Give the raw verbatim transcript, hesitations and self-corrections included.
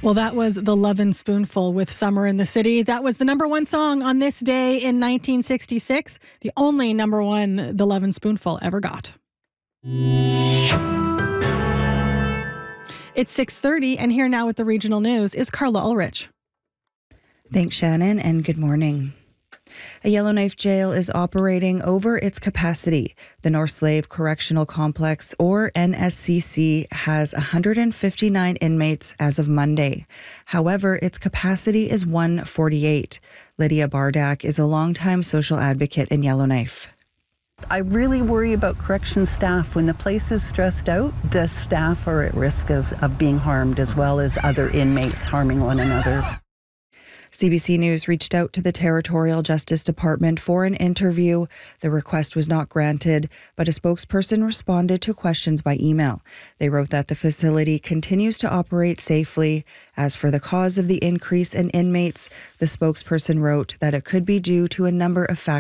Well, that was The Lovin' Spoonful with Summer in the City. That was the number one song on this day in nineteen sixty-six, the only number one The Lovin' Spoonful ever got. It's six thirty, and here now with the regional news is Carla Ulrich. Thanks, Shannon, and good morning. A Yellowknife jail is operating over its capacity. The North Slave Correctional Complex, or N S C C, has one hundred fifty-nine inmates as of Monday. However, its capacity is one hundred forty-eight. Lydia Bardak is a longtime social advocate in Yellowknife. I really worry about correction staff. When the place is stressed out, the staff are at risk of, of being harmed, as well as other inmates harming one another. C B C News reached out to the Territorial Justice Department for an interview. The request was not granted, but a spokesperson responded to questions by email. They wrote that the facility continues to operate safely. As for the cause of the increase in inmates, the spokesperson wrote that it could be due to a number of factors.